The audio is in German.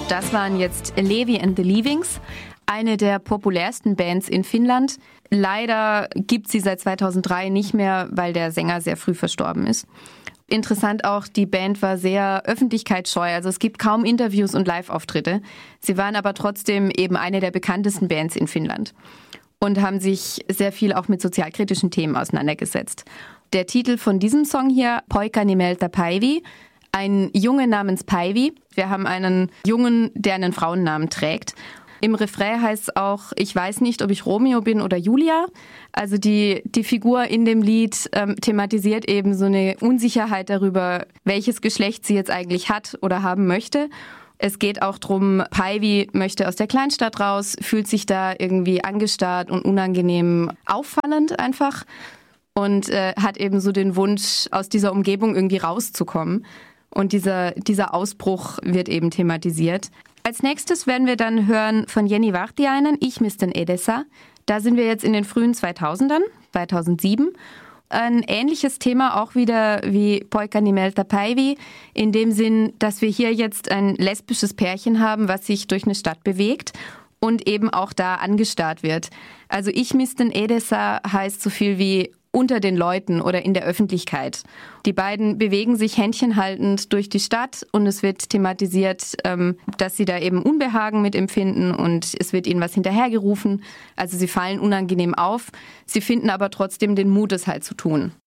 Das waren jetzt Levi and the Leavings, eine der populärsten Bands in Finnland. Leider gibt sie seit 2003 nicht mehr, weil der Sänger sehr früh verstorben ist. Interessant auch, die Band war sehr öffentlichkeitsscheu, also es gibt kaum Interviews und Live-Auftritte. Sie waren aber trotzdem eben eine der bekanntesten Bands in Finnland und haben sich sehr viel auch mit sozialkritischen Themen auseinandergesetzt. Der Titel von diesem Song hier, Poika nimeltä Päivi, ein Junge namens Päivi. Wir haben einen Jungen, der einen Frauennamen trägt. Im Refrain heißt es auch, ich weiß nicht, ob ich Romeo bin oder Julia. Also die Figur in dem Lied thematisiert eben so eine Unsicherheit darüber, welches Geschlecht sie jetzt eigentlich hat oder haben möchte. Es geht auch darum, Päivi möchte aus der Kleinstadt raus, fühlt sich da irgendwie angestarrt und unangenehm auffallend einfach und hat eben so den Wunsch, aus dieser Umgebung irgendwie rauszukommen. Und dieser Ausbruch wird eben thematisiert. Als nächstes werden wir dann hören von Jenny Vartiainen, Ich misten Edessa. Da sind wir jetzt in den frühen 2000ern, 2007. Ein ähnliches Thema auch wieder wie Poika nimeltä Päivi, in dem Sinn, dass wir hier jetzt ein lesbisches Pärchen haben, was sich durch eine Stadt bewegt und eben auch da angestarrt wird. Also Ich misten Edessa heißt so viel wie unter den Leuten oder in der Öffentlichkeit. Die beiden bewegen sich händchenhaltend durch die Stadt und es wird thematisiert, dass sie da eben Unbehagen mit empfinden und es wird ihnen was hinterhergerufen. Also sie fallen unangenehm auf, sie finden aber trotzdem den Mut, es halt zu tun.